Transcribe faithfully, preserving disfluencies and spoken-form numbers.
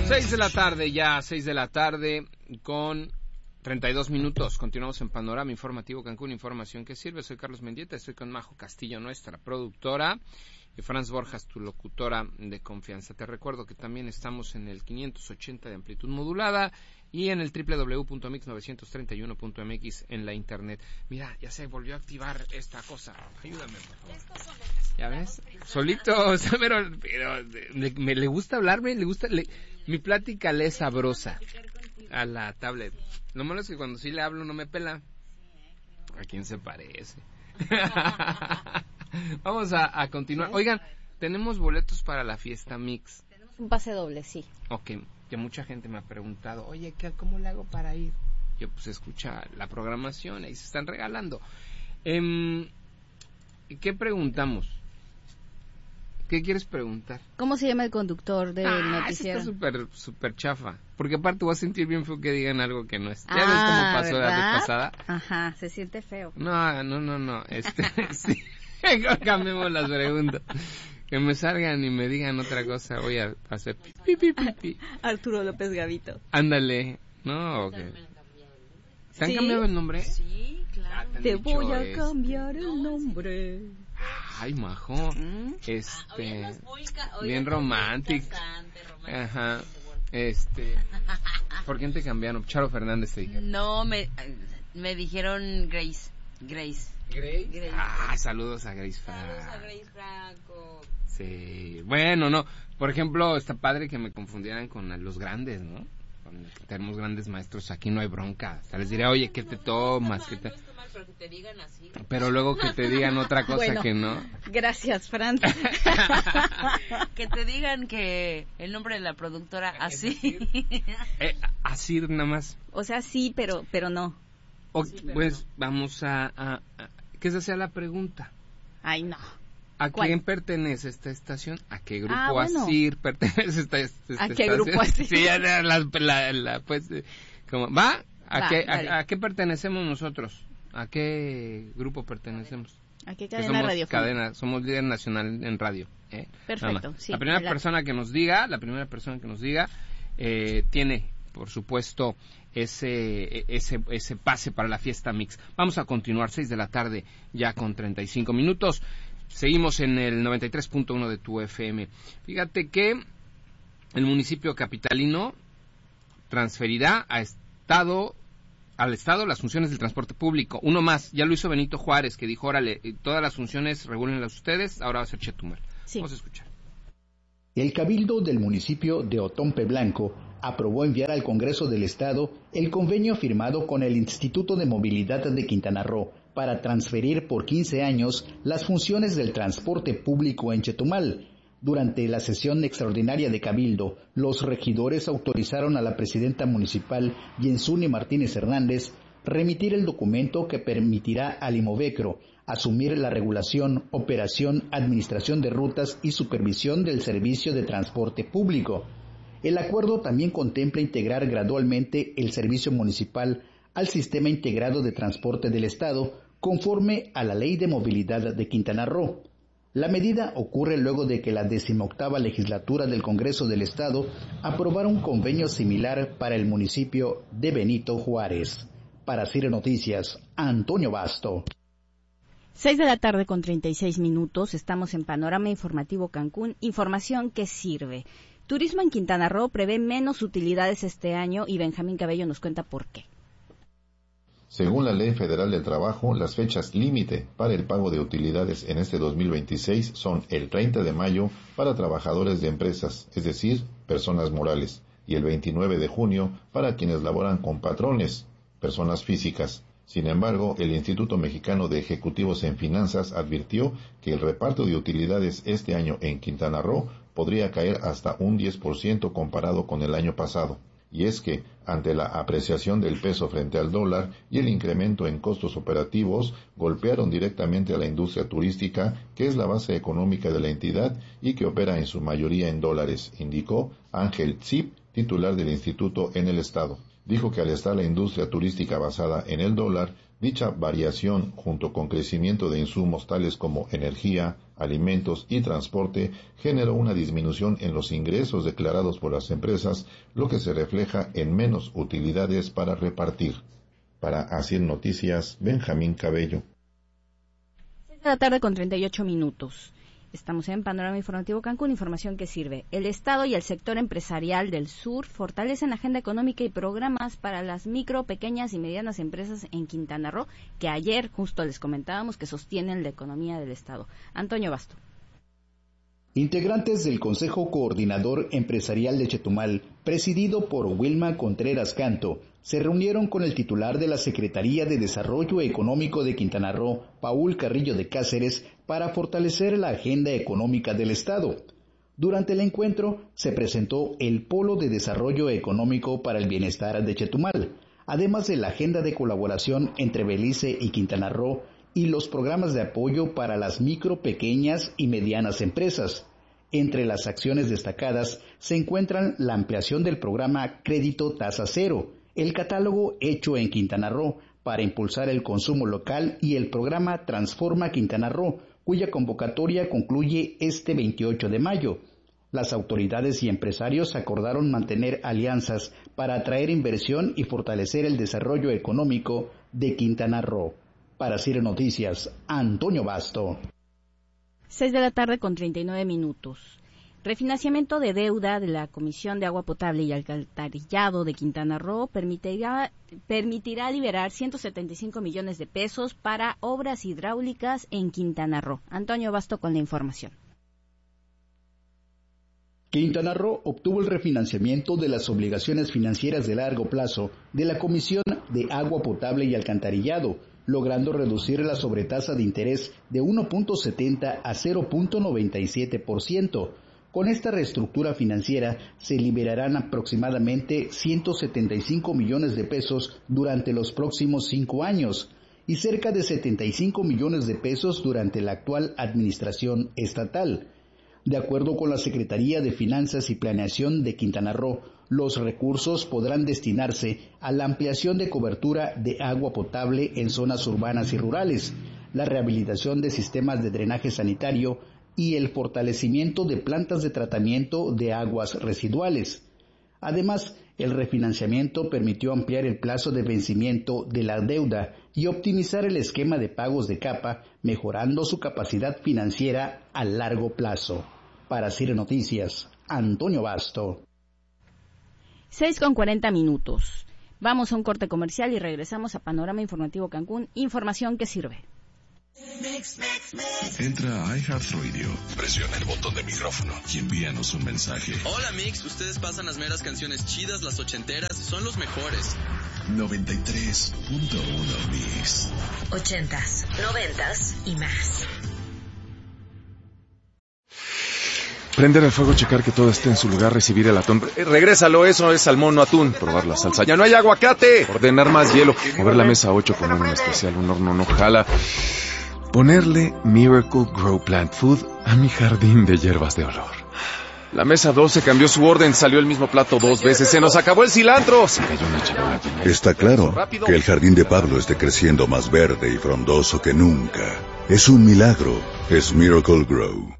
Seis de la tarde ya, seis de la tarde con treinta y dos minutos. Continuamos en Panorama Informativo Cancún, información que sirve. Soy Carlos Mendieta, estoy con Majo Castillo, nuestra productora, y Franz Borjas, tu locutora de confianza. Te recuerdo que también estamos en el quinientos ochenta de amplitud modulada y en el doble u doble u doble u punto mix novecientos treinta y uno punto m x en la internet. Mira, ya se volvió a activar esta cosa. Ayúdame, por favor. ¿Ya ves? Solito, o sea, pero, pero le, me, le gusta hablarme, le gusta, le, mi plática le es sabrosa a la tablet. Lo malo es que cuando sí le hablo no me pela. ¿A quién se parece? Vamos a, a continuar. Oigan, tenemos boletos para la fiesta Mix. Tenemos un pase doble, sí. Ok, que mucha gente me ha preguntado, oye, ¿qué, ¿cómo le hago para ir? Yo, pues, escucha la programación, ahí se están regalando. Eh, ¿Qué preguntamos? ¿Qué quieres preguntar? ¿Cómo se llama el conductor del ah, noticiero? Está súper, súper chafa. Porque aparte voy a sentir bien feo que digan algo que no es. ¿Ya ah, ves cómo pasó ¿verdad? la vez pasada? Ajá, se siente feo. No, no, no, no. Este, sí. Cambiemos las preguntas. Que me salgan y me digan otra cosa. Voy a hacer pi, pi, pi, pi. Arturo López Gavito. Ándale. No, okay. ¿Te han ¿Sí? cambiado el nombre? Sí, claro. Ah, te voy a este... cambiar el nombre. Ay, majo. ¿Mm? Este, ah, ca- bien romántico. Ajá. Este, ¿por quién te cambiaron? Charo Fernández te dijeron. No, me, me dijeron Grace. Grace. ¿Grace? Grace. Ah, saludos a Grace Franco. Saludos a Grace Franco. Sí, bueno, no. Por ejemplo, está padre que me confundieran con los grandes, ¿no? Con, tenemos grandes maestros, aquí no hay bronca. O sea, les diré, oye, ¿qué te tomas? ¿Qué te... Pero que te digan así. Pero luego que te digan otra cosa bueno, que no. Gracias, Franz. Que te digan que el nombre de la productora así. Eh, así nada más. O sea, sí, pero pero no. O, pues vamos a, a, a que esa sea la pregunta. Ay, no. ¿A ¿Cuál? quién pertenece esta estación? ¿A qué grupo Ah, bueno. ASIR pertenece esta, esta, esta ¿A qué estación? grupo ASIR? Sí, ya la, la, la, la, pues, eh, como, ¿va? ¿A, Va, qué, vale. a, ¿A qué pertenecemos nosotros? ¿A qué grupo pertenecemos? ¿A qué Que cadena somos radiofónica? cadena, somos líder nacional en radio. ¿eh? Perfecto, Nada más. sí, La primera adelante. persona que nos diga, la primera persona que nos diga, eh, tiene, por supuesto, ese, ese, ese pase para la fiesta Mix. Vamos a continuar, seis de la tarde, ya con treinta y cinco minutos. Seguimos en el noventa y tres punto uno de tu F M. Fíjate que el municipio capitalino transferirá a Estado, al Estado las funciones del transporte público. Uno más, ya lo hizo Benito Juárez, que dijo, órale, todas las funciones regúlenlas ustedes, ahora va a ser Chetumal. Sí. Vamos a escuchar. El Cabildo del municipio de Otompe Blanco aprobó enviar al Congreso del Estado el convenio firmado con el Instituto de Movilidad de Quintana Roo para transferir por quince años las funciones del transporte público en Chetumal. Durante la sesión extraordinaria de Cabildo, los regidores autorizaron a la presidenta municipal, Yensuni Martínez Hernández, remitir el documento que permitirá al Imovecro asumir la regulación, operación, administración de rutas y supervisión del servicio de transporte público. El acuerdo también contempla integrar gradualmente el servicio municipal al Sistema Integrado de Transporte del Estado, conforme a la Ley de Movilidad de Quintana Roo. La medida ocurre luego de que la decimoctava legislatura del Congreso del Estado aprobara un convenio similar para el municipio de Benito Juárez. Para Cire Noticias, Antonio Basto. Seis de la tarde con treinta y seis minutos, estamos en Panorama Informativo Cancún, información que sirve. Turismo en Quintana Roo prevé menos utilidades este año y Benjamín Cabello nos cuenta por qué. Según la Ley Federal del Trabajo, las fechas límite para el pago de utilidades en este dos mil veintiséis son el treinta de mayo para trabajadores de empresas, es decir, personas morales, y el veintinueve de junio para quienes laboran con patrones, personas físicas. Sin embargo, el Instituto Mexicano de Ejecutivos en Finanzas advirtió que el reparto de utilidades este año en Quintana Roo podría caer hasta un diez por ciento comparado con el año pasado. Y es que, ante la apreciación del peso frente al dólar y el incremento en costos operativos, golpearon directamente a la industria turística, que es la base económica de la entidad y que opera en su mayoría en dólares, indicó Ángel Zip, titular del instituto en el estado. Dijo que al estar la industria turística basada en el dólar, dicha variación, junto con crecimiento de insumos tales como energía, alimentos y transporte generó una disminución en los ingresos declarados por las empresas, lo que se refleja en menos utilidades para repartir. Para Asir Noticias, Benjamín Cabello. seis de la tarde con treinta y ocho minutos. Estamos en Panorama Informativo Cancún, información que sirve. El Estado y el sector empresarial del sur fortalecen la agenda económica y programas para las micro, pequeñas y medianas empresas en Quintana Roo, que ayer justo les comentábamos que sostienen la economía del Estado. Antonio Basto. Integrantes del Consejo Coordinador Empresarial de Chetumal, presidido por Wilma Contreras Canto, se reunieron con el titular de la Secretaría de Desarrollo Económico de Quintana Roo, Paul Carrillo de Cáceres, para fortalecer la agenda económica del Estado. Durante el encuentro se presentó el Polo de Desarrollo Económico para el Bienestar de Chetumal, además de la agenda de colaboración entre Belice y Quintana Roo y los programas de apoyo para las micro, pequeñas y medianas empresas. Entre las acciones destacadas se encuentran la ampliación del programa Crédito Tasa Cero, el catálogo hecho en Quintana Roo para impulsar el consumo local y el programa Transforma Quintana Roo, cuya convocatoria concluye este veintiocho de mayo. Las autoridades y empresarios acordaron mantener alianzas para atraer inversión y fortalecer el desarrollo económico de Quintana Roo. Para Ciro Noticias, Antonio Basto. seis de la tarde con treinta y nueve minutos. Refinanciamiento de deuda de la Comisión de Agua Potable y Alcantarillado de Quintana Roo permitirá, permitirá liberar ciento setenta y cinco millones de pesos para obras hidráulicas en Quintana Roo. Antonio Basto con la información. Quintana Roo obtuvo el refinanciamiento de las obligaciones financieras de largo plazo de la Comisión de Agua Potable y Alcantarillado, logrando reducir la sobretasa de interés de uno punto setenta a cero punto noventa y siete por ciento. Con esta reestructura financiera se liberarán aproximadamente ciento setenta y cinco millones de pesos durante los próximos cinco años y cerca de setenta y cinco millones de pesos durante la actual administración estatal. De acuerdo con la Secretaría de Finanzas y Planeación de Quintana Roo, los recursos podrán destinarse a la ampliación de cobertura de agua potable en zonas urbanas y rurales, la rehabilitación de sistemas de drenaje sanitario y el fortalecimiento de plantas de tratamiento de aguas residuales. Además, el refinanciamiento permitió ampliar el plazo de vencimiento de la deuda y optimizar el esquema de pagos de capa, mejorando su capacidad financiera a largo plazo. Para Ciro Noticias, Antonio Basto. seis con cuarenta minutos. Vamos a un corte comercial y regresamos a Panorama Informativo Cancún, información que sirve. Entra a iHeartRadio, presiona el botón de micrófono y envíanos un mensaje. Hola Mix, ustedes pasan las meras canciones chidas, las ochenteras, son los mejores. noventa y tres punto uno Mix. Ochentas, noventas y más. Prender el fuego, checar que todo esté en su lugar, recibir el atún. Eh, regrésalo, eso es salmón, no atún. Probar la salsa. ¡Ya no hay aguacate! Ordenar más hielo. Mover la mesa ocho, poner un especial, un horno no jala. Ponerle Miracle Grow Plant Food a mi jardín de hierbas de olor. La mesa doce cambió su orden, salió el mismo plato dos veces. ¡Se nos acabó el cilantro! Se cayó una charola llena de... Está claro que el jardín de Pablo esté creciendo más verde y frondoso que nunca. Es un milagro. Es Miracle Grow.